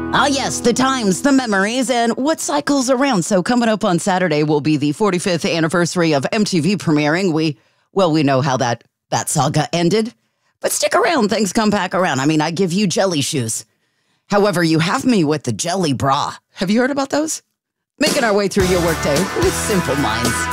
Ah, yes, the times, the memories, and what cycles around. So coming up on Saturday will be the 45th anniversary of MTV premiering. We know how that saga ended. But stick around, things come back around. I mean, I give you jelly shoes. However, you have me with the jelly bra. Have you heard about those? Making our way through your workday with simple minds.